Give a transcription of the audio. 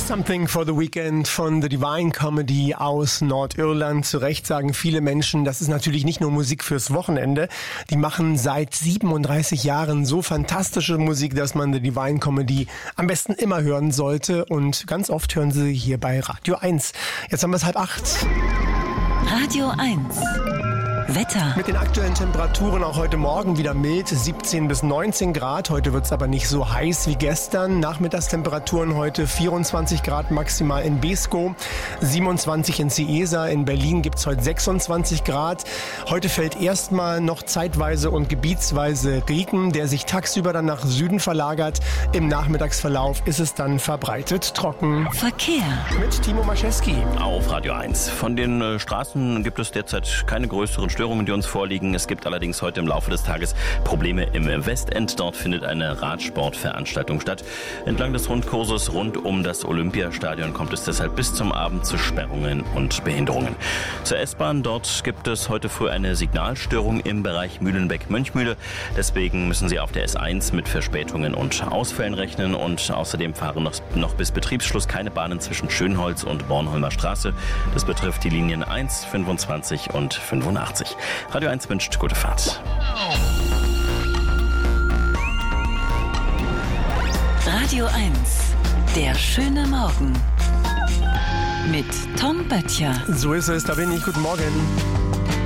Something for the Weekend von The Divine Comedy aus Nordirland. Zu Recht sagen viele Menschen, das ist natürlich nicht nur Musik fürs Wochenende. Die machen seit 37 Jahren so fantastische Musik, dass man The Divine Comedy am besten immer hören sollte. Und ganz oft hören sie hier bei Radio 1. Jetzt haben wir es 7:30. Radio 1. Wetter. Mit den aktuellen Temperaturen auch heute Morgen wieder mild, 17 bis 19 Grad. Heute wird es aber nicht so heiß wie gestern. Nachmittagstemperaturen heute 24 Grad maximal in Beeskow, 27 in Cieza. In Berlin gibt es heute 26 Grad. Heute fällt erstmal noch zeitweise und gebietsweise Regen, der sich tagsüber dann nach Süden verlagert. Im Nachmittagsverlauf ist es dann verbreitet trocken. Verkehr. Mit Timo Maschewski. Auf Radio 1. Von den Straßen gibt es derzeit keine größeren Störungen, die uns vorliegen. Es gibt allerdings heute im Laufe des Tages Probleme im Westend. Dort findet eine Radsportveranstaltung statt. Entlang des Rundkurses rund um das Olympiastadion kommt es deshalb bis zum Abend zu Sperrungen und Behinderungen. Zur S-Bahn, dort gibt es heute früh eine Signalstörung im Bereich Mühlenbeck-Mönchmühle. Deswegen müssen Sie auf der S1 mit Verspätungen und Ausfällen rechnen. Und außerdem fahren noch bis Betriebsschluss keine Bahnen zwischen Schönholz und Bornholmer Straße. Das betrifft die Linien 1, 25 und 85. Radio 1 wünscht gute Fahrt. Radio 1. Der schöne Morgen. Mit Tom Böttcher. So ist es, da bin ich. Guten Morgen.